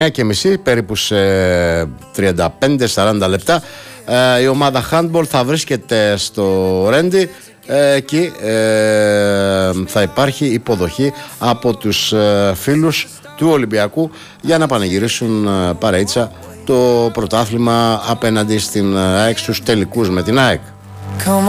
9:30, περίπου σε 35-40 λεπτά, η ομάδα handball θα βρίσκεται στο Ρέντι. Εκεί θα υπάρχει υποδοχή από τους φίλους του Ολυμπιακού για να πανηγυρίσουν παρέτσα το πρωτάθλημα απέναντι στην ΑΕΚ στους τελικούς με την ΑΕΚ.